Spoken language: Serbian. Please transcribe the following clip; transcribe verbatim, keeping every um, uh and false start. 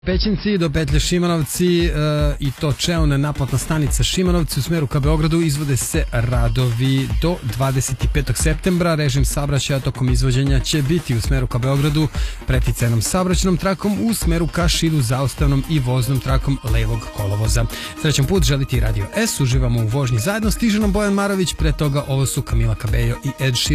Pećinci do petlje Šimanovci e, i to čeona naplatna stanica Šimanovci u smeru ka Beogradu izvode se radovi do dvadeset petog septembra. Režim saobraćaja tokom izvođenja će biti u smeru ka Beogradu preticajnom saobraćajnom trakom u smeru ka Šidu zaustavnom i voznom trakom levog kolovoza. Srećan put želi ti Radio S, uživamo u vožnji zajedno, stiže nam Bojan Marović, pre toga ovo su Camila Cabello i Ed Sheeran.